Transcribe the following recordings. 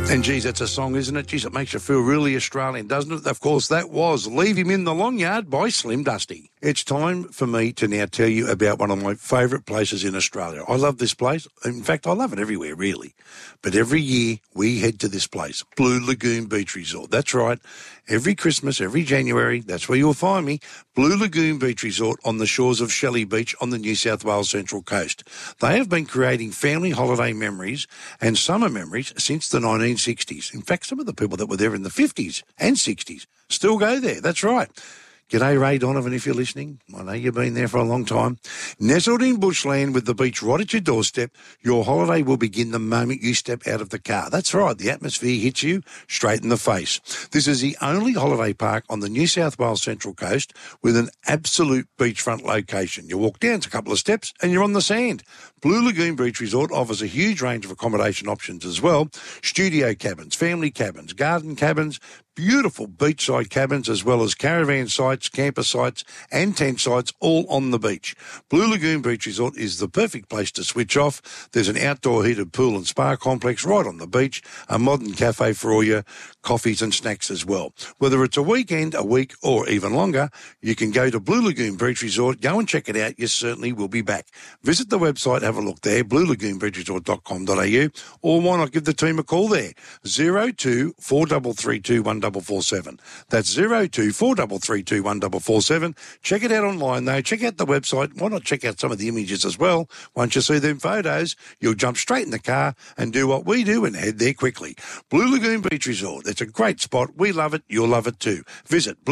And geez, that's a song, isn't it? Geez, it makes you feel really Australian, doesn't it? Of course, that was Leave Him in the Long Yard by Slim Dusty. It's time for me to now tell you about one of my favourite places in Australia. I love this place. In fact, I love it everywhere, really. But every year we head to this place, Blue Lagoon Beach Resort. That's right. Every Christmas, every January, that's where you'll find me, Blue Lagoon Beach Resort on the shores of Shelley Beach on the New South Wales Central Coast. They have been creating family holiday memories and summer memories since the 1960s. In fact, some of the people that were there in the 50s and 60s still go there. That's right. G'day, Ray Donovan, if you're listening. I know you've been there for a long time. Nestled in bushland with the beach right at your doorstep, your holiday will begin the moment you step out of the car. That's right, the atmosphere hits you straight in the face. This is the only holiday park on the New South Wales Central Coast with an absolute beachfront location. You walk down a couple of steps and you're on the sand. Blue Lagoon Beach Resort offers a huge range of accommodation options as well. Studio cabins, family cabins, garden cabins, beautiful beachside cabins, as well as caravan sites, camper sites and tent sites all on the beach. Blue Lagoon Beach Resort is the perfect place to switch off. There's an outdoor heated pool and spa complex right on the beach, a modern cafe for all your coffees and snacks as well. Whether it's a weekend, a week or even longer, you can go to Blue Lagoon Beach Resort, go and check it out. You certainly will be back. Visit the website, have a look there, bluelagoonbeachresort.com.au, or why not give the team a call there, 02 4332 1447. That's 02 4332 1447. Check it out online though. Check out the website. Why not check out some of the images as well? Once you see them photos, you'll jump straight in the car and do what we do and head there quickly. Blue Lagoon Beach Resort. It's a great spot. We love it. You'll love it too. Visit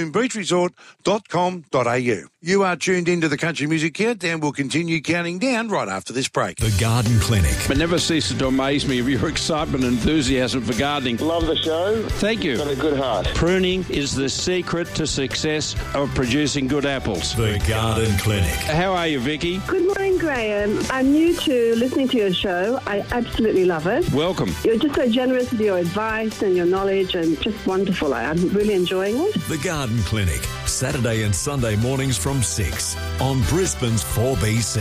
bluelagoonbeachresort.com.au. You are tuned into the Country Music Countdown. We'll continue counting down right after this break. The Garden Clinic. It never ceases to amaze me of your excitement and enthusiasm for gardening. Love the show. Thank you. Got a good heart. Pruning is the secret to success of producing good apples. The Garden Clinic. How are you, Vicky? Good morning, Graham. I'm new to listening to your show. I absolutely love it. Welcome. You're just so generous with your advice and your knowledge and just wonderful. I'm really enjoying it. The Garden Clinic, Saturday and Sunday mornings from 6 on Brisbane's 4BC.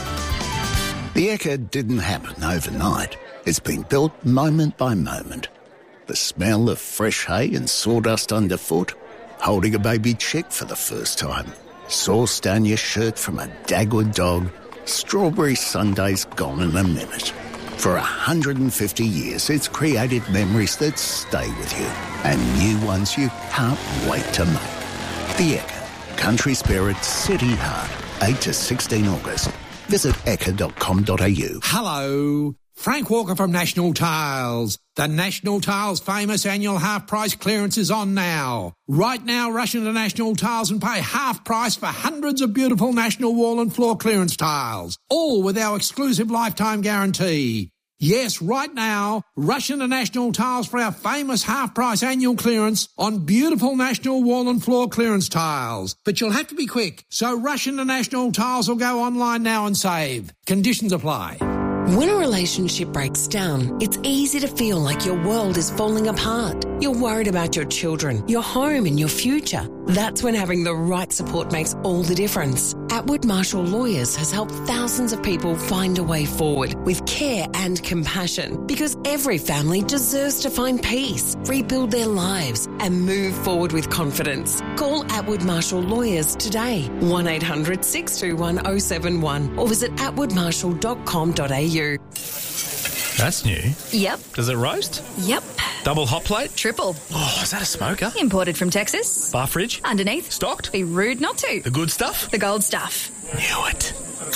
The Ekka didn't happen overnight. It's been built moment by moment. The smell of fresh hay and sawdust underfoot, holding a baby chick for the first time, sauce down your shirt from a Dagwood dog, strawberry sundaes gone in a minute. For 150 years, it's created memories that stay with you and new ones you can't wait to make. The Ekka, Country Spirit, City Heart, 8 to 16 August. Visit ekka.com.au. Hello, Frank Walker from National Tiles. The National Tiles famous annual half-price clearance is on now. Right now, rush into National Tiles and pay half price for hundreds of beautiful National wall and floor clearance tiles, all with our exclusive lifetime guarantee. Yes, right now, rush into National Tiles for our famous half-price annual clearance on beautiful National wall and floor clearance tiles. But you'll have to be quick, so rush into National Tiles or go online now and save. Conditions apply. When a relationship breaks down, it's easy to feel like your world is falling apart. You're worried about your children, your home and your future. That's when having the right support makes all the difference. Atwood Marshall Lawyers has helped thousands of people find a way forward with care and compassion, because every family deserves to find peace, rebuild their lives and move forward with confidence. Call Atwood Marshall Lawyers today, 1800 621 071 or visit atwoodmarshall.com.au. That's new. Yep. Does it roast? Yep. Double hot plate? Triple. Oh, is that a smoker? Imported from Texas. Bar fridge? Underneath. Stocked? Be rude not to. The good stuff? The gold stuff. Knew it.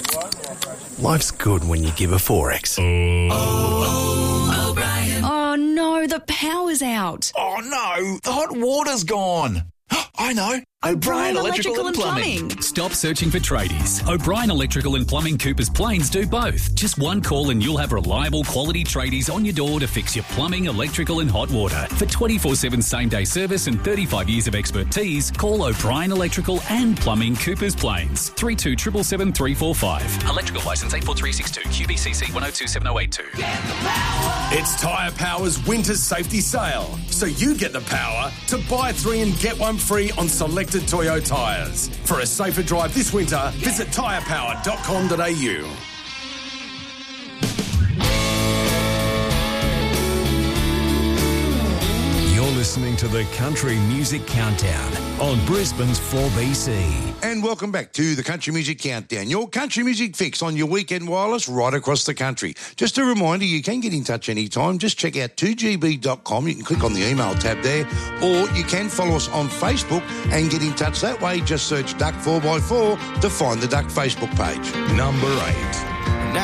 Life's good when you give a 4X. O'Brien. Oh no, the power's out. Oh no, the hot water's gone. I know. O'Brien Electrical and Plumbing. Stop searching for tradies. O'Brien Electrical and Plumbing Coopers Plains do both. Just one call and you'll have reliable quality tradies on your door to fix your plumbing, electrical and hot water. For 24/7 same-day service and 35 years of expertise, call O'Brien Electrical and Plumbing Coopers Plains. 3277 345. Electrical licence 84362 QBCC 102782. It's Tyre Power's Winter Safety Sale, so you get the power to buy 3 and get 1 free on selected Toyo tyres. For a safer drive this winter, visit tyrepower.com.au. to the Country Music Countdown on Brisbane's 4BC. And welcome back to the Country Music Countdown, your country music fix on your weekend wireless right across the country. Just a reminder, you can get in touch anytime. Just check out 2gb.com. You can click on the email tab there, or you can follow us on Facebook and get in touch that way. Just search Duck 4x4 to find the Duck Facebook page. Number 8.